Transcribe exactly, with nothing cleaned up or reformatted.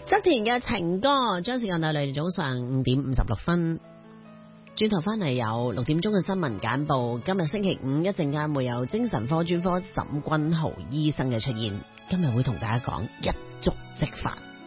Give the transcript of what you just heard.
側田嘅情歌，將時間帶嚟早上五點五十六分。轉頭翻嚟有六點鐘嘅新聞簡報。今日星期五一陣間會有精神科專科沈君豪醫生嘅出現，今日會同大家講一觸即發。